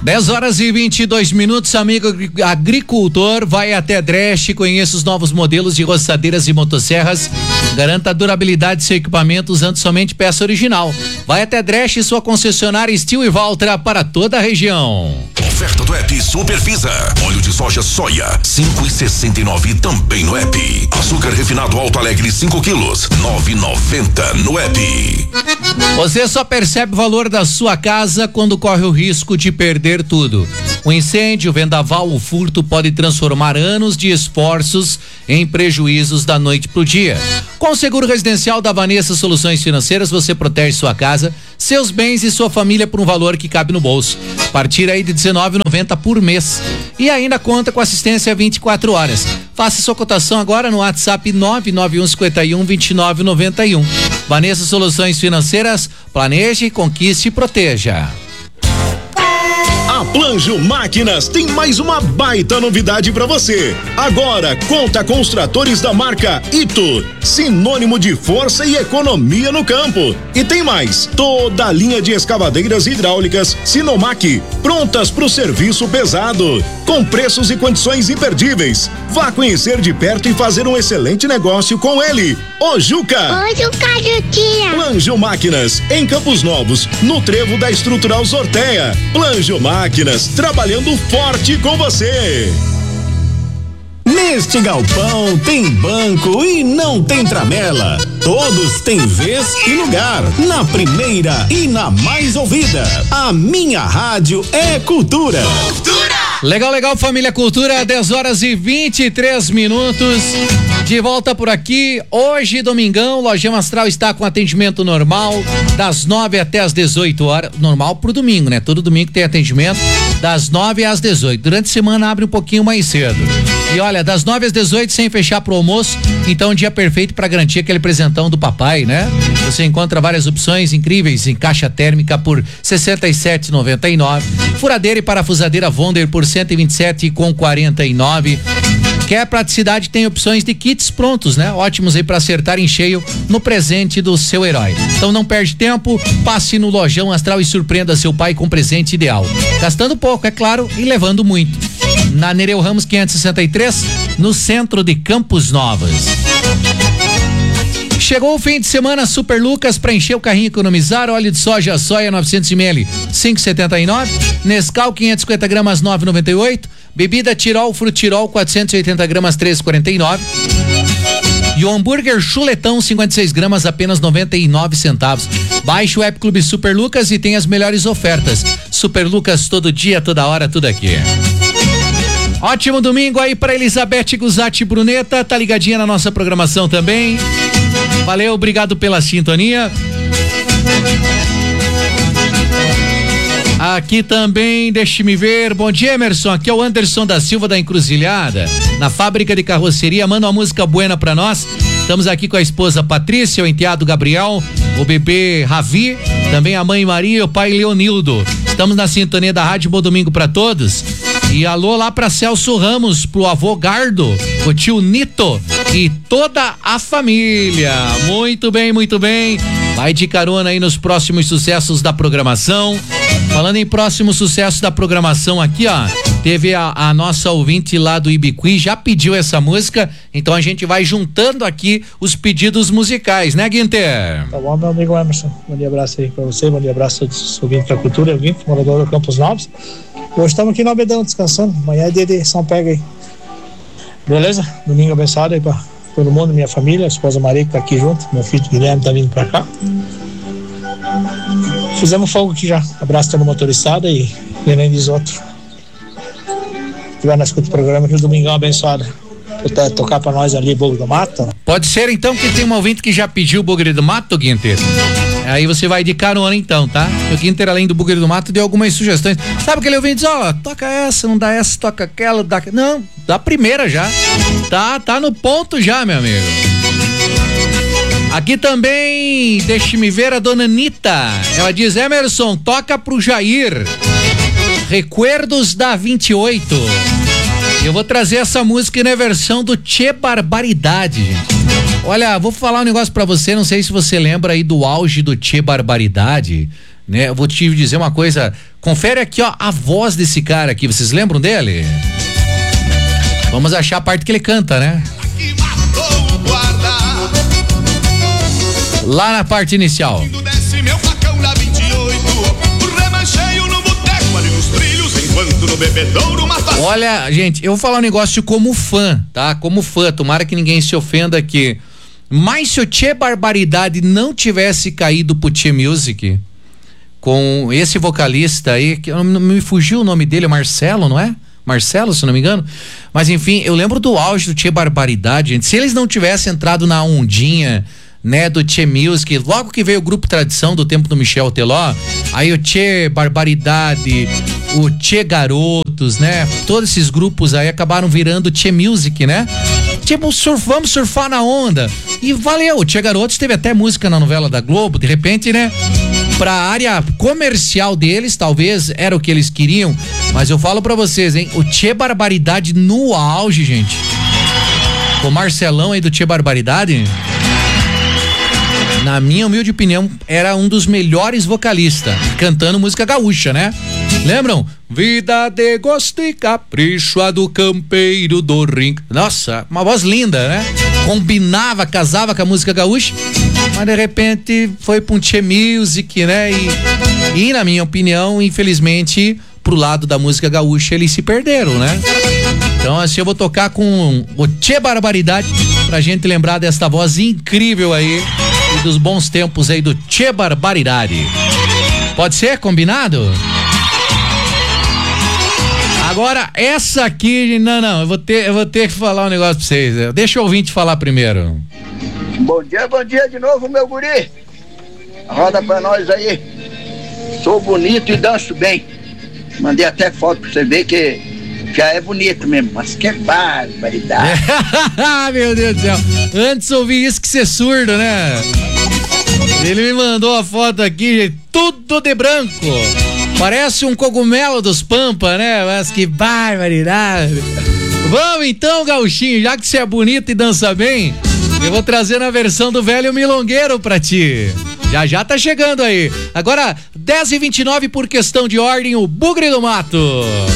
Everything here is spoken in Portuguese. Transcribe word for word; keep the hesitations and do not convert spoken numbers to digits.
dez horas e vinte e dois minutos, amigo agricultor, vai até Dresch, conheça os novos modelos de roçadeiras e motosserras, garanta a durabilidade do seu equipamento usando somente peça original. Vai até Dresch, sua concessionária Steel e Valtra para toda a região. Oferta do app Supervisa. Óleo de soja soia, cinco e sessenta e nove também no app. Açúcar refinado Alto Alegre cinco quilos, nove e noventa no app. Você só percebe o valor da sua casa quando corre o risco de perder tudo. O incêndio, o vendaval, o furto pode transformar anos de esforços em prejuízos da noite pro dia. Com o seguro residencial da Vanessa Soluções Financeiras, você protege sua casa, seus bens e sua família por um valor que cabe no bolso. A partir aí de dezenove reais e noventa centavos por mês. E ainda conta com assistência vinte e quatro horas. Faça sua cotação agora no WhatsApp nove nove um cinco um, dois nove nove um. Vanessa Soluções Financeiras, planeje, conquiste e proteja. A Planjo Máquinas tem mais uma baita novidade para você. Agora conta com os tratores da marca Ito, sinônimo de força e economia no campo. E tem mais, toda a linha de escavadeiras hidráulicas Sinomac, prontas para o serviço pesado, com preços e condições imperdíveis. Vá conhecer de perto e fazer um excelente negócio com ele, o Juca. Ô Juca, Juquinha. Planjo Máquinas, em Campos Novos, no trevo da Estrutural Sorteia. Planjo Máquinas, trabalhando forte com você. Neste galpão tem banco e não tem tramela. Todos têm vez e lugar. Na primeira e na mais ouvida. A minha rádio é cultura. Cultura! Legal, legal, família Cultura, dez horas e vinte e três minutos. De volta por aqui. Hoje, domingão, Lojão Astral está com atendimento normal, das nove até as dezoito horas. Normal pro domingo, né? Todo domingo tem atendimento, das nove às dezoito. Durante a semana abre um pouquinho mais cedo. E olha, das nove às dezoito, sem fechar pro almoço, então dia perfeito para garantir aquele presentão do papai, né? Você encontra várias opções incríveis em caixa térmica por sessenta e sete reais e noventa e nove centavos, furadeira e parafusadeira Wonder por cento e vinte e sete reais e quarenta e nove centavos. Quer praticidade, tem opções de kits prontos, né? Ótimos aí para acertar em cheio no presente do seu herói. Então não perde tempo, passe no Lojão Astral e surpreenda seu pai com presente ideal. Gastando pouco, é claro, e levando muito. Na Nereu Ramos quinhentos e sessenta e três, no centro de Campos Novos. Chegou o fim de semana Super Lucas para encher o carrinho e economizar. Óleo de soja soia novecentos mililitros, cinco e setenta e nove. Nescau quinhentos e cinquenta gramas, nove e noventa e oito. Bebida Tirol Frutirol quatrocentos e oitenta gramas, três e quarenta e nove. E o hambúrguer chuletão cinquenta e seis gramas, apenas noventa e nove centavos. Baixe o app Clube Super Lucas e tem as melhores ofertas. Super Lucas, todo dia, toda hora, tudo aqui. Ótimo domingo aí para Elizabeth Guzatti Bruneta, tá ligadinha na nossa programação também. Valeu, obrigado pela sintonia. Aqui também, deixe-me ver, bom dia Emerson, aqui é o Anderson da Silva da Encruzilhada, na fábrica de carroceria, manda uma música buena pra nós. Estamos aqui com a esposa Patrícia, o enteado Gabriel, o bebê Ravi, também a mãe Maria e o pai Leonildo. Estamos na sintonia da rádio, bom domingo pra todos. E alô lá pra Celso Ramos, pro avô Gardo, o tio Nito e toda a família. Muito bem, muito bem. Vai de carona aí nos próximos sucessos da programação. Falando em próximo sucesso da programação aqui, ó, teve a, a nossa ouvinte lá do Ibiqui, já pediu essa música, então a gente vai juntando aqui os pedidos musicais, né, Guinter? Tá bom, meu amigo Emerson, bom dia, abraço aí pra você, bom dia, abraço a todos, ouvinte da cultura, ouvinte, morador do Campos Novos. Hoje estamos aqui no Abedão descansando, amanhã é dia de São Pega aí. Beleza? Domingo abençoado aí pra todo mundo, minha família, a esposa Maria que tá aqui junto, meu filho Guilherme tá vindo pra cá. Fizemos fogo aqui já. Abraço todo motorizada e nem diz outro. Se tiver na escuta do programa aqui no domingão abençoado. Puder tocar pra nós ali Bugre do Mato. Pode ser então que tem um ouvinte que já pediu o Bugre do Mato, Guinter. Aí você vai de carona então, tá? O Guinter, além do Bugre do Mato, deu algumas sugestões. Sabe aquele ouvinte diz, ó, oh, toca essa, não dá essa, toca aquela, dá... Não, dá primeira já. Tá, tá no ponto já, meu amigo. Aqui também, deixe-me ver a dona Anitta. Ela diz, Emerson, toca pro Jair. Recuerdos da vinte e oito. Eu vou trazer essa música na versão do Tchê Barbaridade, gente. Olha, vou falar um negócio pra você, não sei se você lembra aí do auge do Tchê Barbaridade. né? Eu vou te dizer uma coisa, confere aqui, ó, a voz desse cara aqui, vocês lembram dele? Vamos achar a parte que ele canta, né? Lá na parte inicial. Olha, gente, eu vou falar um negócio como fã, tá? Como fã, tomara que ninguém se ofenda aqui. Mas se o Tchê Barbaridade não tivesse caído pro Tchê Music, com esse vocalista aí, que me fugiu o nome dele, Marcelo, não é? Marcelo, se não me engano. Mas enfim, eu lembro do auge do Tchê Barbaridade, gente. Se eles não tivessem entrado na ondinha, né, do Tchê Music, logo que veio o grupo Tradição do tempo do Michel Teló, aí o Tchê Barbaridade, o Tchê Garotos, né? Todos esses grupos aí acabaram virando Tchê Music, né? Tipo, surf, vamos surfar na onda. E valeu, o Tchê Garotos teve até música na novela da Globo, de repente, né? Pra área comercial deles, talvez era o que eles queriam, mas eu falo pra vocês, hein? O Tchê Barbaridade no auge, gente. O Marcelão aí do Tchê Barbaridade, na minha humilde opinião, era um dos melhores vocalistas, cantando música gaúcha, né? Lembram? Vida de gosto e capricho, a do campeiro do rinco. Nossa, uma voz linda, né? Combinava, casava com a música gaúcha, mas de repente foi pra um Tchê Music, né? E, e na minha opinião, infelizmente, pro lado da música gaúcha, eles se perderam, né? Então assim, eu vou tocar com o Tchê Barbaridade pra gente lembrar desta voz incrível aí e dos bons tempos aí do Tchê Barbaridade. Pode ser? Combinado? Agora, essa aqui, não, não, eu vou ter, eu vou ter que falar um negócio pra vocês. Deixa o ouvinte falar primeiro. Bom dia, bom dia de novo, meu guri. Roda pra nós aí. Sou bonito e danço bem. Mandei até foto pra você ver que já é bonito mesmo, mas que barbaridade. Meu Deus do céu. Antes ouvi isso que ser surdo, né? Ele me mandou a foto aqui, tudo de branco. Parece um cogumelo dos Pampa, né? Mas que barbaridade. Vamos então, gauchinho, já que você é bonito e dança bem, eu vou trazer na versão do velho milongueiro pra ti. Já já tá chegando aí. Agora, dez e vinte e nove por questão de ordem, o Bugre do Mato.